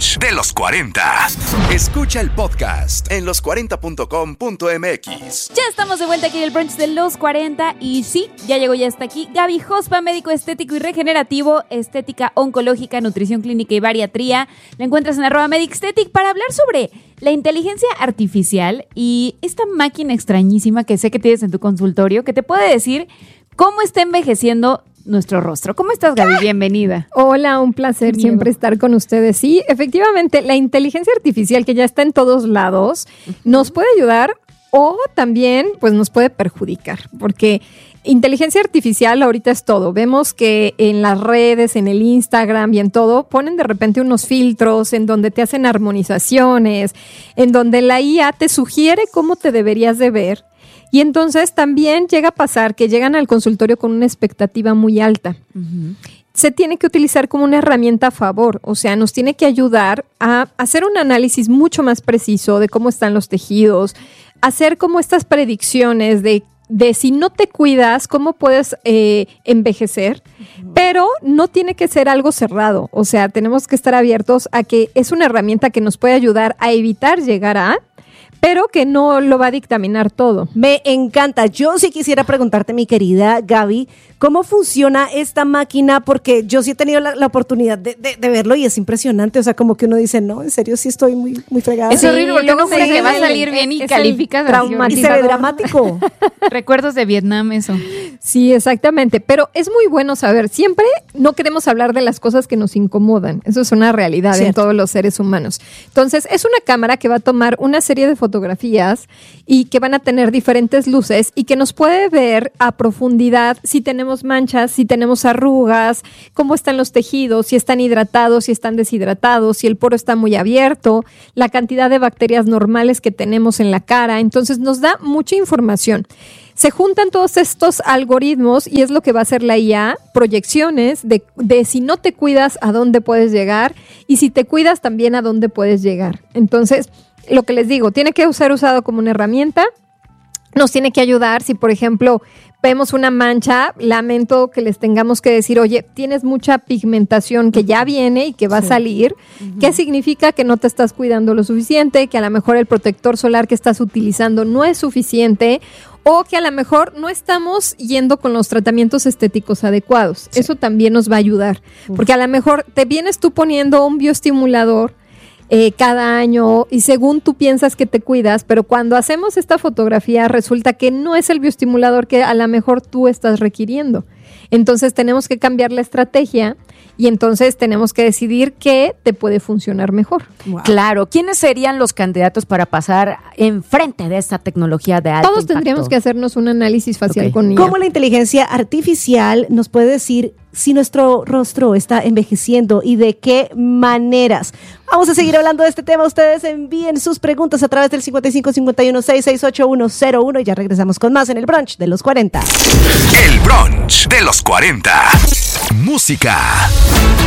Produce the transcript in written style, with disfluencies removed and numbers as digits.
brunch de los 40. Escucha el podcast en los40.com.mx. Ya estamos de vuelta aquí en el brunch de los 40 y sí, ya llegó, ya está aquí Gaby Jospa, médico estético y regenerativo, estética oncológica, nutrición clínica y bariatría. La encuentras en @medicstetic para hablar sobre la inteligencia artificial y esta máquina extrañísima que sé que tienes en tu consultorio que te puede decir cómo está envejeciendo nuestro rostro. ¿Cómo estás, Gaby? Bienvenida. Hola, un placer siempre estar con ustedes. Sí, efectivamente, la inteligencia artificial que ya está en todos lados nos puede ayudar o también pues nos puede perjudicar, porque inteligencia artificial ahorita es todo. Vemos que en las redes, en el Instagram y en todo, ponen de repente unos filtros en donde te hacen armonizaciones, en donde la IA te sugiere cómo te deberías de ver. Y entonces también llega a pasar que llegan al consultorio con una expectativa muy alta. Uh-huh. Se tiene que utilizar como una herramienta a favor, o sea, nos tiene que ayudar a hacer un análisis mucho más preciso de cómo están los tejidos, hacer como estas predicciones de si no te cuidas, cómo puedes envejecer, pero no tiene que ser algo cerrado, o sea, tenemos que estar abiertos a que es una herramienta que nos puede ayudar a evitar llegar a, pero que no lo va a dictaminar todo. Me encanta. Yo sí quisiera preguntarte, mi querida Gaby, ¿cómo funciona esta máquina? Porque yo sí he tenido la oportunidad de verlo y es impresionante. O sea, como que uno dice, no, en serio sí estoy muy fregada. Es horrible porque uno cree que va a salir bien y calificas y se ve dramático. Recuerdos de Vietnam, eso. Sí, exactamente. Pero es muy bueno saber. Siempre no queremos hablar de las cosas que nos incomodan. Eso es una realidad en todos los seres humanos. Entonces, es una cámara que va a tomar una serie de fotografías y que van a tener diferentes luces y que nos puede ver a profundidad si tenemos manchas, si tenemos arrugas, cómo están los tejidos, si están hidratados, si están deshidratados, si el poro está muy abierto, la cantidad de bacterias normales que tenemos en la cara. Entonces nos da mucha información. Se juntan todos estos algoritmos y es lo que va a hacer la IA, proyecciones de si no te cuidas a dónde puedes llegar y si te cuidas también a dónde puedes llegar. Entonces, lo que les digo, tiene que ser usado como una herramienta, nos tiene que ayudar si, por ejemplo, vemos una mancha, lamento que les tengamos que decir, oye, tienes mucha pigmentación que ya viene y que va a salir. Uh-huh. ¿Qué significa? Que no te estás cuidando lo suficiente, que a lo mejor el protector solar que estás utilizando no es suficiente o que a lo mejor no estamos yendo con los tratamientos estéticos adecuados. Sí. Eso también nos va a ayudar, porque a lo mejor te vienes tú poniendo un bioestimulador cada año y según tú piensas que te cuidas, pero cuando hacemos esta fotografía resulta que no es el bioestimulador que a lo mejor tú estás requiriendo. Entonces tenemos que cambiar la estrategia y entonces tenemos que decidir qué te puede funcionar mejor. Wow. Claro. ¿Quiénes serían los candidatos para pasar enfrente de esta tecnología de alto Todos impacto? Tendríamos que hacernos un análisis facial con ella. ¿Cómo la inteligencia artificial nos puede decir si nuestro rostro está envejeciendo y de qué maneras? Vamos a seguir hablando de este tema. Ustedes envíen sus preguntas a través del 5551668101 y ya regresamos con más en el brunch de los 40. El brunch de los 40. Música.